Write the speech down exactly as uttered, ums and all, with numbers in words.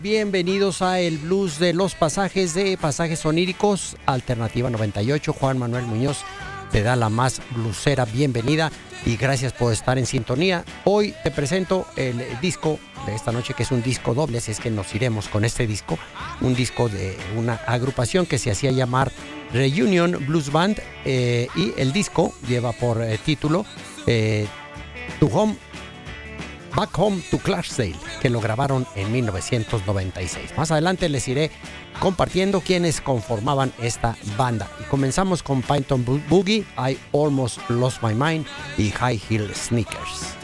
Bienvenidos a el Blues de los Pasajes de Pasajes Oníricos, Alternativa noventa y ocho. Juan Manuel Muñoz te da la más blusera bienvenida y gracias por estar en sintonía. Hoy te presento el disco de esta noche, que es un disco doble, así es que nos iremos con este disco, un disco de una agrupación que se hacía llamar Reunion Blues Band, eh, y el disco lleva por eh, título eh, To Home Back Home to Clarksdale, que lo grabaron en mil novecientos noventa y seis. Más adelante les iré compartiendo quienes conformaban esta banda. Y comenzamos con Python Boogie, I Almost Lost My Mind y High Heel Sneakers.